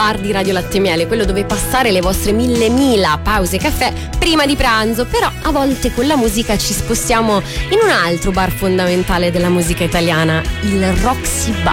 bar di Radio Latte e Miele, quello dove passare le vostre mille pause caffè prima di pranzo. Però a volte con la musica ci spostiamo in un altro bar fondamentale della musica italiana, il Roxy Bar.